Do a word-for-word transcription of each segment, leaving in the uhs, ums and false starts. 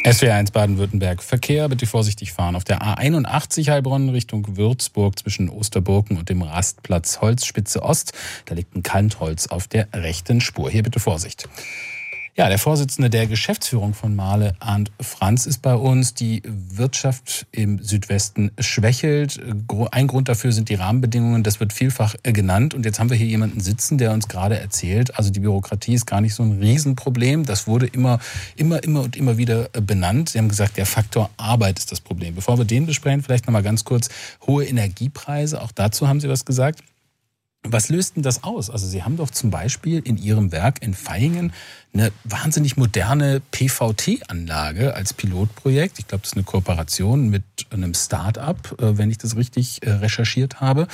S W R eins Baden-Württemberg. Verkehr, bitte vorsichtig fahren. Auf der A einundachtzig Heilbronn Richtung Würzburg zwischen Osterburken und dem Rastplatz Holzspitze Ost. Da liegt ein Kantholz auf der rechten Spur. Hier bitte Vorsicht. Ja, der Vorsitzende der Geschäftsführung von Mahle, Arndt Franz, ist bei uns. Die Wirtschaft im Südwesten schwächelt. Ein Grund dafür sind die Rahmenbedingungen. Das wird vielfach genannt. Und jetzt haben wir hier jemanden sitzen, der uns gerade erzählt, also die Bürokratie ist gar nicht so ein Riesenproblem. Das wurde immer, immer, immer und immer wieder benannt. Sie haben gesagt, der Faktor Arbeit ist das Problem. Bevor wir den besprechen, vielleicht noch mal ganz kurz hohe Energiepreise. Auch dazu haben Sie was gesagt. Was löst denn das aus? Also Sie haben doch zum Beispiel in Ihrem Werk in Vaihingen eine wahnsinnig moderne P V T-Anlage als Pilotprojekt. Ich glaube, das ist eine Kooperation mit einem Start-up, wenn ich das richtig recherchiert habe.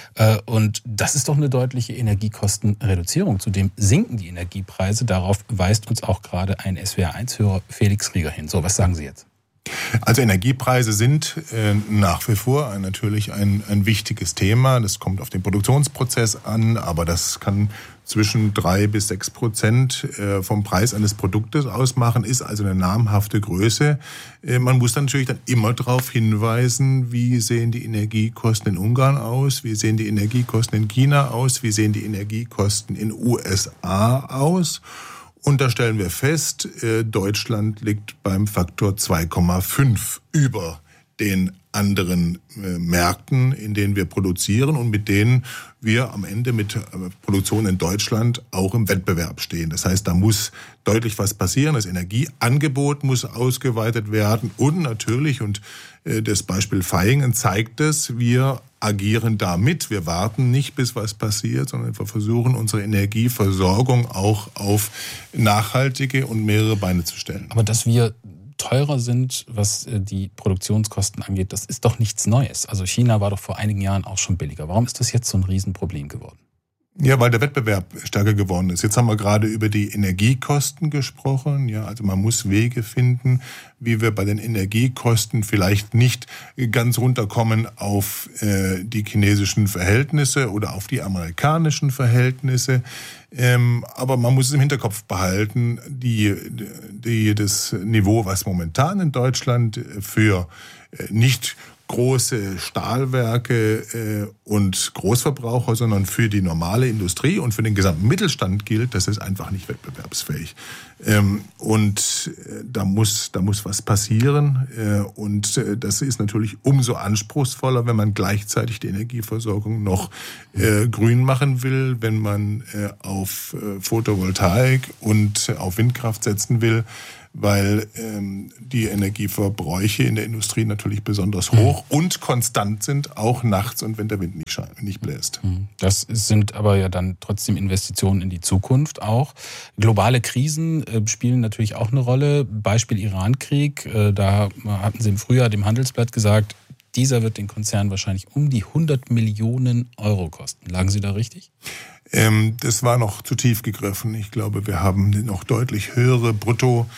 Und das ist doch eine deutliche Energiekostenreduzierung. Zudem sinken die Energiepreise. Darauf weist uns auch gerade ein S W R eins Hörer Felix Rieger hin. So, was sagen Sie jetzt? Also Energiepreise sind äh, nach wie vor ein, natürlich ein, ein wichtiges Thema. Das kommt auf den Produktionsprozess an, aber das kann zwischen drei bis sechs Prozent äh, vom Preis eines Produktes ausmachen, ist also eine namhafte Größe. Äh, man muss dann natürlich dann immer darauf hinweisen, wie sehen die Energiekosten in Ungarn aus, wie sehen die Energiekosten in China aus, wie sehen die Energiekosten in U S A aus. Und da stellen wir fest, Deutschland liegt beim Faktor zwei Komma fünf über den anderen Märkten, in denen wir produzieren und mit denen wir am Ende mit Produktion in Deutschland auch im Wettbewerb stehen. Das heißt, da muss deutlich was passieren. Das Energieangebot muss ausgeweitet werden und natürlich, und das Beispiel Vaihingen zeigt es, wir agieren da mit. Wir warten nicht, bis was passiert, sondern wir versuchen, unsere Energieversorgung auch auf nachhaltige und mehrere Beine zu stellen. Aber dass wir teurer sind, was die Produktionskosten angeht, das ist doch nichts Neues. Also China war doch vor einigen Jahren auch schon billiger. Warum ist das jetzt so ein Riesenproblem geworden? Ja, weil der Wettbewerb stärker geworden ist. Jetzt haben wir gerade über die Energiekosten gesprochen. Ja, also man muss Wege finden, wie wir bei den Energiekosten vielleicht nicht ganz runterkommen auf äh, die chinesischen Verhältnisse oder auf die amerikanischen Verhältnisse. Ähm, aber man muss es im Hinterkopf behalten, die, die, das Niveau, was momentan in Deutschland für äh, nicht große Stahlwerke äh, und Großverbraucher, sondern für die normale Industrie und für den gesamten Mittelstand gilt, das ist einfach nicht wettbewerbsfähig. Ähm, und äh, da muss da muss was passieren. Äh, und äh, das ist natürlich umso anspruchsvoller, wenn man gleichzeitig die Energieversorgung noch äh, grün machen will, wenn man äh, auf äh, Photovoltaik und äh, auf Windkraft setzen will, weil ähm, die Energieverbräuche in der Industrie natürlich besonders hoch mhm. und konstant sind, auch nachts und wenn der Wind nicht, scheint, nicht bläst. Das sind aber ja dann trotzdem Investitionen in die Zukunft auch. Globale Krisen äh, spielen natürlich auch eine Rolle. Beispiel Iran-Krieg, äh, da hatten Sie im Frühjahr dem Handelsblatt gesagt, dieser wird den Konzern wahrscheinlich um die hundert Millionen Euro kosten. Lagen Sie da richtig? Ähm, das war noch zu tief gegriffen. Ich glaube, wir haben noch deutlich höhere Brutto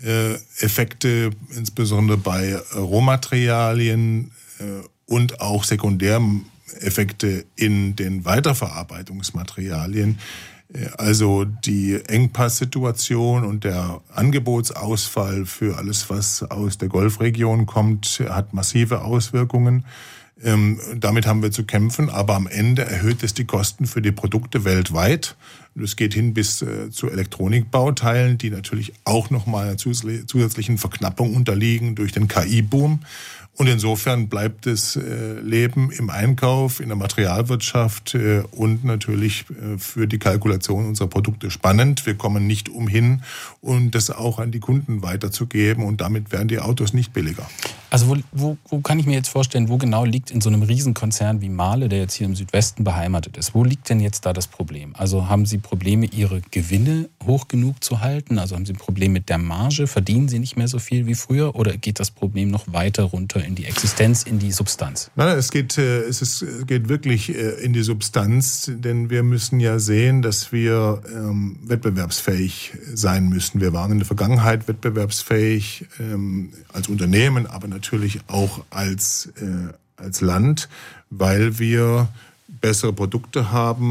Effekte, insbesondere bei Rohmaterialien und auch Sekundäreffekte in den Weiterverarbeitungsmaterialien. Also die Engpasssituation und der Angebotsausfall für alles, was aus der Golfregion kommt, hat massive Auswirkungen. Ähm, damit haben wir zu kämpfen, aber am Ende erhöht es die Kosten für die Produkte weltweit. Es geht hin bis äh, zu Elektronikbauteilen, die natürlich auch nochmal einer zusätzlichen Verknappung unterliegen durch den K I-Boom. Und insofern bleibt das äh, Leben im Einkauf, in der Materialwirtschaft äh, und natürlich äh, für die Kalkulation unserer Produkte spannend. Wir kommen nicht umhin, um das auch an die Kunden weiterzugeben und damit werden die Autos nicht billiger. Also wo, wo, wo kann ich mir jetzt vorstellen, wo genau liegt in so einem Riesenkonzern wie Mahle, der jetzt hier im Südwesten beheimatet ist, wo liegt denn jetzt da das Problem? Also haben Sie Probleme, Ihre Gewinne hoch genug zu halten? Also haben Sie ein Problem mit der Marge? Verdienen Sie nicht mehr so viel wie früher? Oder geht das Problem noch weiter runter in die Existenz, in die Substanz? Nein, es geht, es ist, es geht wirklich in die Substanz, denn wir müssen ja sehen, dass wir ähm, wettbewerbsfähig sein müssen. Wir waren in der Vergangenheit wettbewerbsfähig ähm, als Unternehmen, aber natürlich auch als, äh, als Land, weil wir bessere Produkte haben,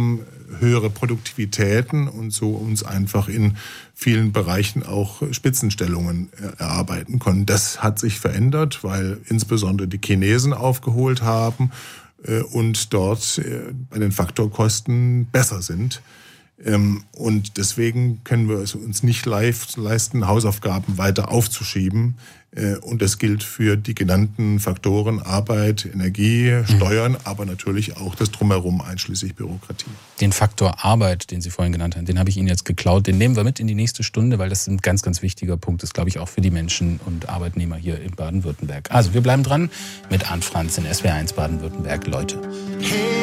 höhere Produktivitäten und so uns einfach in vielen Bereichen auch Spitzenstellungen erarbeiten konnten. Das hat sich verändert, weil insbesondere die Chinesen aufgeholt haben und dort bei den Faktorkosten besser sind. Und deswegen können wir es uns nicht leisten, Hausaufgaben weiter aufzuschieben. Und das gilt für die genannten Faktoren Arbeit, Energie, Steuern, mhm. aber natürlich auch das Drumherum, einschließlich Bürokratie. Den Faktor Arbeit, den Sie vorhin genannt haben, den habe ich Ihnen jetzt geklaut. Den nehmen wir mit in die nächste Stunde, weil das ein ganz, ganz wichtiger Punkt ist, glaube ich, auch für die Menschen und Arbeitnehmer hier in Baden-Württemberg. Also wir bleiben dran mit Arndt Franz in S W R eins Baden-Württemberg. Leute.